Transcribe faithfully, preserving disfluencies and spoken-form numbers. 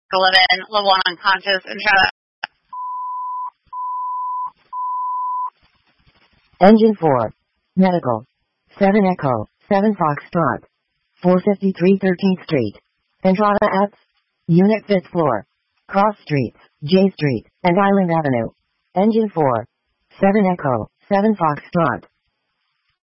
eleven, level one unconscious, Entrada. Engine four. Medical. seven Echo, seven Foxtrot. four fifty-three thirteenth Street. Entrada F. Unit fifth floor. Cross Streets, J Street, and Island Avenue. Engine four. seven Echo, seven Foxtrot.